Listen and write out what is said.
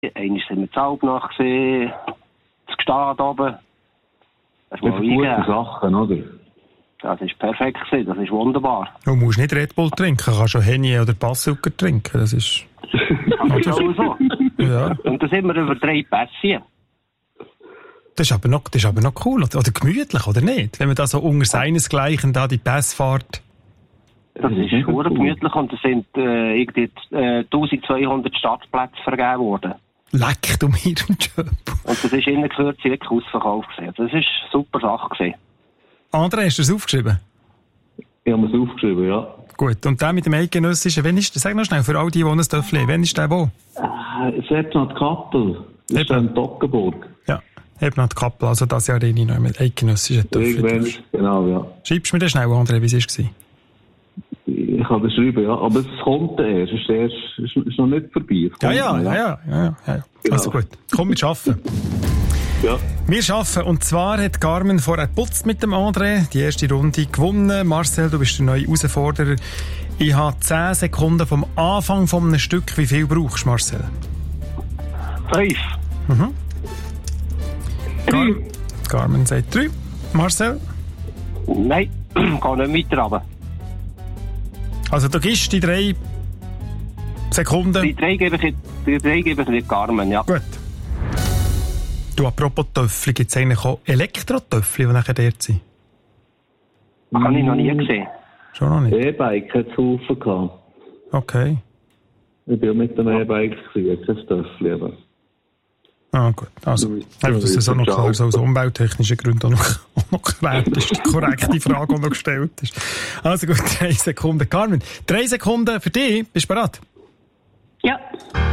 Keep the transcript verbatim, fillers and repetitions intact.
Einmal sind wir zu Albnach gesehen, zu Gstaad oben. Das Das sind gute Sachen, oder? Das war perfekt, das ist wunderbar. Du musst nicht Red Bull trinken, du kannst schon Henny oder Passzucker trinken, das ist... Das ist auch so. Ja. Und da sind wir über drei Pässe. Das ist aber noch, das ist aber noch cool, oder gemütlich, oder nicht? Wenn man da so unter seinesgleichen da die Pässe fährt. Das ist sehr gemütlich und es sind äh, irgendwie äh, eintausendzweihundert Startplätze vergeben worden. Leck du mir im Job. Und das ist in der Kürze wirklich ausverkauft gewesen. Das war eine super Sache gewesen. André, hast du das aufgeschrieben? Ich habe es aufgeschrieben, ja. Gut, und der mit dem Eidgenössischen, wann ist, sag noch schnell, für all die, die ein Töffel haben, wann ist der wo? Äh, Sebnat Kappel. Das ist in Toggenburg. Ja, Sebnat Kappel, also das Jahr rein noch mit Eidgenössischen Töffel. Genau, ja. Schreibst du mir das schnell, André, wie es war? Ich kann das schreiben, ja. Aber es kommt erst. Es ist, erst, es ist noch nicht vorbei. Ja ja, ja, ja, ja, ja, ja. Genau. Also gut, komm, wir arbeiten. Ja. Wir arbeiten. Und zwar hat Carmen vorher geputzt mit dem André. Die erste Runde gewonnen. Marcel, du bist der neue Herausforderer. Ich habe zehn Sekunden vom Anfang von einem Stück. Wie viel brauchst du, Marcel? Fünf. Mhm. Car Carmen sagt drei. Marcel? Nein, kann nicht weiter runter. Also du gibst die drei Sekunden. Die drei gebe ich, die drei gebe ich nicht Carmen, ja. Gut. Du, apropos Töffel, gibt es eigentlich auch Elektrotöffel, die nachher dort sind? Das habe ich noch nie gesehen. Schon noch nicht? E-Bike hat es Haufen gehabt. Okay. Ich war mit dem E-Bike, jetzt ein Töffel, aber... Ah, gut. Also, einfach, dass es auch noch klar so aus umwelttechnischen Gründen auch noch, auch noch geklärt ist. Die korrekte Frage, die noch gestellt ist. Also gut, drei Sekunden. Carmen, drei Sekunden für dich. Bist du bereit? Ja.